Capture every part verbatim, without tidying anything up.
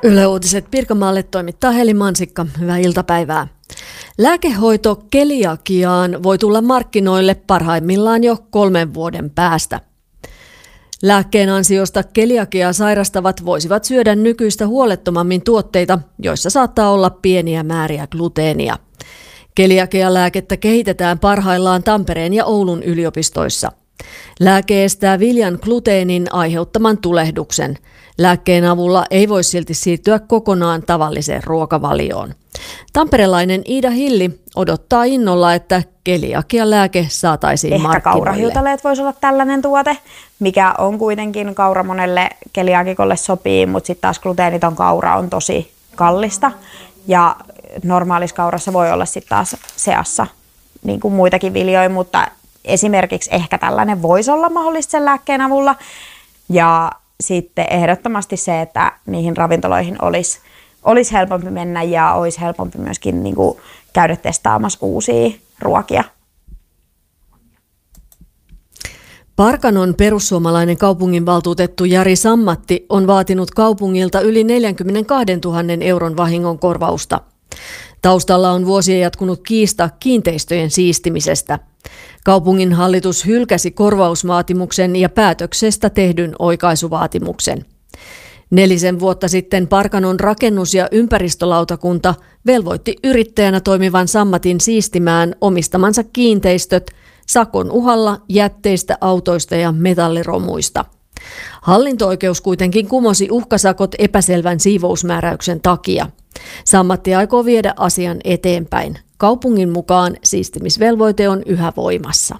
Yle Uutiset Pirkanmaalle toimittaa Heli Mansikka. Hyvää iltapäivää. Lääkehoito keliakiaan voi tulla markkinoille parhaimmillaan jo kolmen vuoden päästä. Lääkkeen ansiosta keliakiaa sairastavat voisivat syödä nykyistä huolettomammin tuotteita, joissa saattaa olla pieniä määriä gluteenia. Keliakialääkettä kehitetään parhaillaan Tampereen ja Oulun yliopistoissa. Lääke estää viljan gluteenin aiheuttaman tulehduksen. Lääkkeen avulla ei voi silti siirtyä kokonaan tavalliseen ruokavalioon. Tamperelainen Iida Hilli odottaa innolla, että keliakialääke saataisiin Ehkä markkinoille. kaurahiutaleet voisi olla tällainen tuote, mikä on kuitenkin kaura monelle keliaakikolle sopii, mutta sitten taas gluteeniton kaura on tosi kallista. Ja normaalissa kaurassa voi olla sitten taas seassa niin kuin muitakin viljoja, mutta esimerkiksi ehkä tällainen voisi olla mahdollista sen lääkkeen avulla. Ja sitten ehdottomasti se, että niihin ravintoloihin olisi, olisi helpompi mennä ja olisi helpompi myöskin niin kuin käydä testaamassa uusia ruokia. Parkanon perussuomalainen kaupunginvaltuutettu Jari Sammatti on vaatinut kaupungilta yli neljänkymmenenkahdentuhannen euron vahingonkorvausta. Taustalla on vuosien jatkunut kiista kiinteistöjen siistimisestä. Kaupungin hallitus hylkäsi korvausvaatimuksen ja päätöksestä tehdyn oikaisuvaatimuksen. Nelisen vuotta sitten Parkanon rakennus- ja ympäristölautakunta velvoitti yrittäjänä toimivan Sammatin siistimään omistamansa kiinteistöt sakon uhalla jätteistä, autoista ja metalliromuista. Hallinto-oikeus kuitenkin kumosi uhkasakot epäselvän siivousmääräyksen takia. Sammatti aikoo viedä asian eteenpäin. Kaupungin mukaan siistimisvelvoite on yhä voimassa.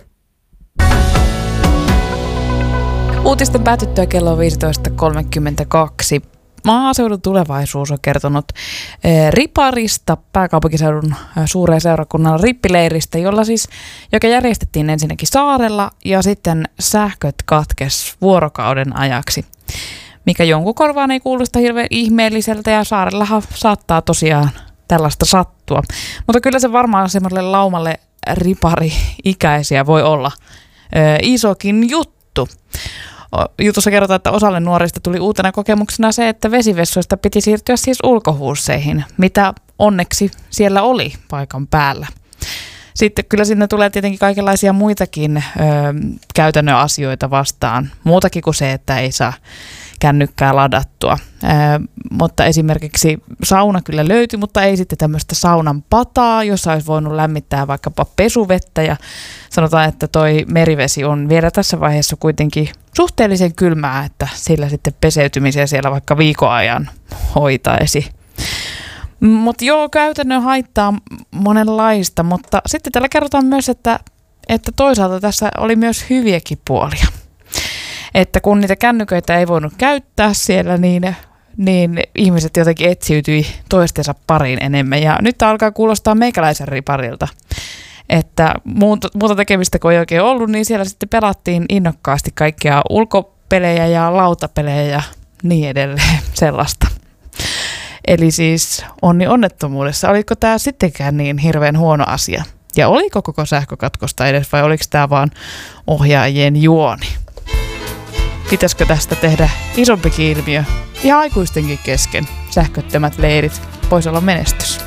Uutisten päätyttyä kello viisitoista kolmekymmentäkaksi. Maaseudun Tulevaisuus on kertonut Riparista, pääkaupunkiseudun suuren seurakunnan rippileiristä, jolla siis, joka järjestettiin ensinnäkin saarella ja sitten sähköt katkes vuorokauden ajaksi. Mikä jonkun korvaan ei kuulosta hirveän ihmeelliseltä ja saarellahan saattaa tosiaan tällaista sattua. Mutta kyllä se varmaan semmoiselle laumalle ripari-ikäisiä voi olla ö, isokin juttu. Jutussa kerrotaan, että osalle nuorista tuli uutena kokemuksena se, että vesivessoista piti siirtyä siis ulkohuusseihin, mitä onneksi siellä oli paikan päällä. Sitten kyllä sinne tulee tietenkin kaikenlaisia muitakin ö, käytännön asioita vastaan, muutakin kuin se, että ei saa kännykkää ladattua. Ö, mutta esimerkiksi sauna kyllä löytyi, mutta ei sitten tämmöistä saunan pataa, jossa olisi voinut lämmittää vaikkapa pesuvettä. Ja sanotaan, että toi merivesi on vielä tässä vaiheessa kuitenkin suhteellisen kylmää, että sillä sitten peseytymisiä siellä vaikka viikon ajan hoitaisi. Mutta joo, käytännön haittaa monenlaista, mutta sitten täällä kerrotaan myös, että, että toisaalta tässä oli myös hyviäkin puolia. Että kun niitä kännyköitä ei voinut käyttää siellä, niin, niin ihmiset jotenkin etsiytyi toistensa pariin enemmän. Ja nyt alkaa kuulostaa meikäläisen riparilta, että muuta, muuta tekemistä kun ei oikein ollut, niin siellä sitten pelattiin innokkaasti kaikkea ulkopelejä ja lautapelejä ja niin edelleen sellaista. Eli siis onni onnettomuudessa. Oliko tämä sittenkään niin hirveän huono asia? Ja oliko koko sähkökatkosta edes vai oliko tämä vaan ohjaajien juoni? Pitäisikö tästä tehdä isompikin ilmiö? Ja aikuistenkin kesken sähköttömät leirit voisi olla menestys.